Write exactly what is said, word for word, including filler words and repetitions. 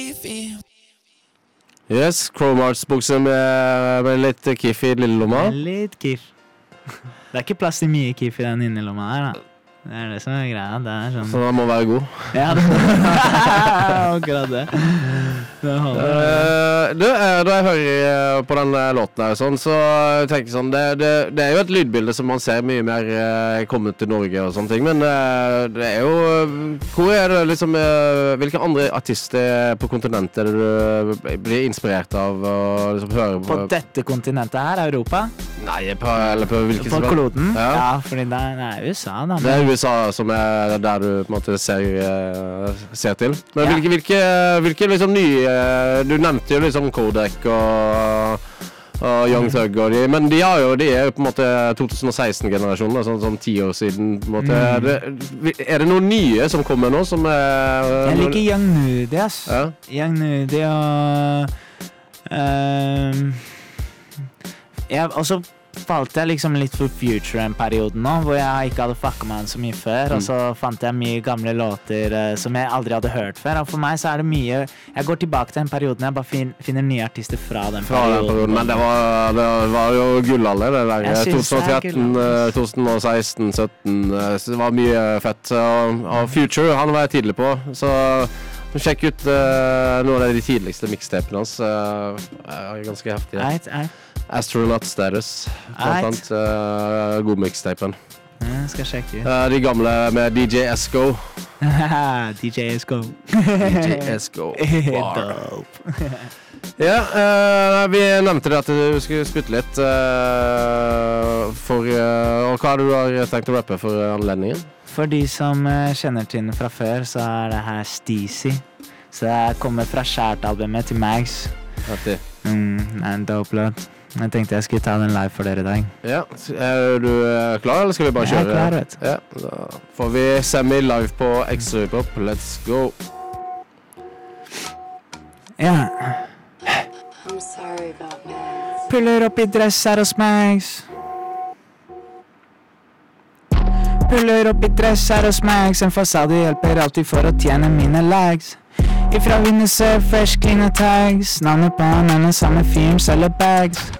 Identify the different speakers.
Speaker 1: Yes, Chromarts bukse med, med litt kiff i lille lomma.
Speaker 2: Litt kiff. Det er ikke plass til mye kiff i den innelomma her da. Det er det som er greia. Det er sånn...
Speaker 1: Så den må være god.
Speaker 2: Ja, det akkurat det. Det
Speaker 1: uh, du, uh, da jeg hører på den låten her sånn, så tenker jeg sånn, det, det, det er jo et lydbilde som man ser mye mer uh, kommet til Norge og sånne ting, men uh, det er jo, uh, hvor er det liksom, uh, hvilke andre artister på kontinentet er det du blir inspirert av å liksom, høre på?
Speaker 2: På dette kontinentet her, Europa?
Speaker 1: Nei, på, eller på hvilket
Speaker 2: På kloden? Ja.
Speaker 1: Ja,
Speaker 2: fordi det er, det er U S A da. Men...
Speaker 1: Det er U S A som er der du på en måte ser, uh, ser til. Men ja. hvilke, hvilke, hvilke liksom nye, du nevnte jo liksom Kodak og, og Young Thug og de, men de, har jo, de er jo på en måte twenty sixteen-generasjonen, sånn, sånn ti år siden på en måte. Mm. Er, det, er det noen nye som kommer nå som er... Uh,
Speaker 2: Jeg liker Young Nudy, ass. Ja? Young Nudy og... Uh, jeg også falt jeg liksom litt for Future en periode nå, hvor jeg ikke hadde fucket med han så mye før, mm. og så fant jeg mye gamle låter uh, som jeg aldri hadde hørt før, og for meg så er det mye, jeg går tilbake til en periode når jeg bare fin, finner nye artister fra den
Speaker 1: fra perioden. Den perioden. Men det var, det var jo gullalder, det der, twenty thirteen, twenty sixteen, seventeen, så det var mye fett, og, og Future, han var jeg tidlig på, så sjekk ut uh, noen av de tidligste mixtapene hans, uh, er ganske heftig.
Speaker 2: Eit, eit.
Speaker 1: Astronaut Status, blant annet, uh, god mixtapen.
Speaker 2: Jeg skal sjekke ut.
Speaker 1: Uh, de gamle med D J Esco.
Speaker 2: D J Esco.
Speaker 1: D J Esco. Ja, uh, vi nevnte det at du skulle spytte litt uh, for, uh, og hva har du har tenkt å rappe for anledningen?
Speaker 2: For de som uh, kjenner til den fra før, så er det her Steezy. Så det kommer fra Skjært-albumet til Mags.
Speaker 1: Hattig.
Speaker 2: Mm, det er en dope låt. Jeg tenkte jeg skulle ta den live for dere i dag.
Speaker 1: Ja, er du klar, eller skal vi bare kjøre?
Speaker 2: Jeg er klar, vet du.
Speaker 1: Ja, da får vi semi live på Extra Hip Hop. Let's go!
Speaker 2: Ja.
Speaker 3: I'm sorry about Mags.
Speaker 2: Puller opp i dress her hos Mags. Puller opp i dress her hos Mags. En fasade hjelper alltid for å tjene mine lags. Ifra Vinneser, fresh, clean tags. Navnet på han er den samme fyren, selger bags.